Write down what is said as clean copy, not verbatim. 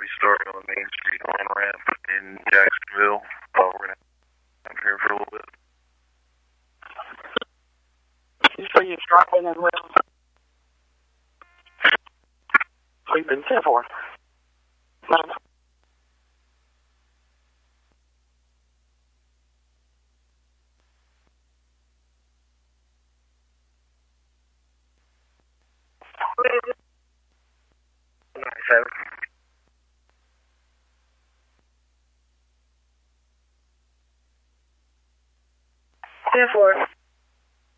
starting on the Main Street on-ramp in Jacksonville. We're going to I'm here for a little bit. You say you're dropping as well? We've been 10-4. No. Seven. 10-4.